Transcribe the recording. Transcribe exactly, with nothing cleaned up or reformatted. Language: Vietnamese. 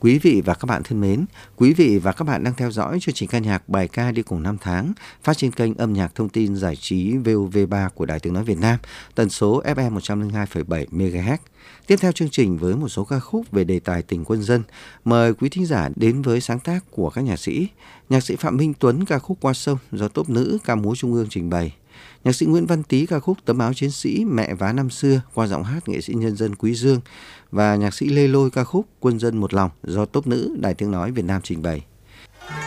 Quý vị và các bạn thân mến, quý vị và các bạn đang theo dõi chương trình ca nhạc Bài ca đi cùng năm tháng phát trên kênh âm nhạc thông tin giải trí vê o vê ba của Đài Tiếng nói Việt Nam, tần số ép em một trăm lẻ hai phẩy bảy mê ga héc. Tiếp theo chương trình với một số ca khúc về đề tài tình quân dân, mời quý thính giả đến với sáng tác của các nhạc sĩ. Nhạc sĩ Phạm Minh Tuấn ca khúc Qua sông do tốp nữ ca múa Trung ương trình bày. Nhạc sĩ Nguyễn Văn Tý ca khúc Tấm áo chiến sĩ Mẹ vá năm xưa qua giọng hát nghệ sĩ nhân dân Quý Dương, và nhạc sĩ Lê Lôi ca khúc Quân dân một lòng do tốp nữ Đài Tiếng nói Việt Nam trình bày.